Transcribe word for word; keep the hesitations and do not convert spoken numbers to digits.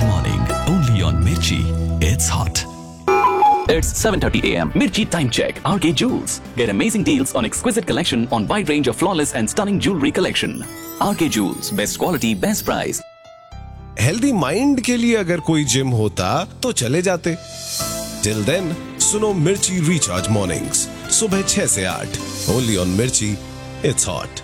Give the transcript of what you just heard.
morning, only on Mirchi. It's hot. It's seven thirty a m Mirchi Time Check. R K Jewels. Get amazing deals on exquisite collection on wide range of flawless and stunning jewelry collection. R K Jewels. Best quality, best price. Healthy mind के लिए अगर कोई gym होता तो चले जाते। Till then सुनो मिर्ची रिचार्ज मॉर्निंग्स सुबह छह से आठ, ओनली ऑन मिर्ची। It's hot.